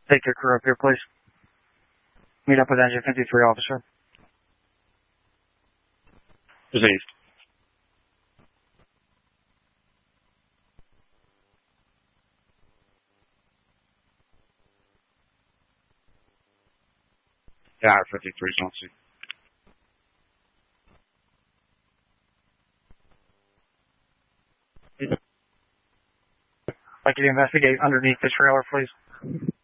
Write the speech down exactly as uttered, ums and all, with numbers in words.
Take your crew up here, please. Meet up with engine fifty-three, officer. Diseased. Yeah, fifty-three is on scene. I'd like you to investigate underneath the trailer, please.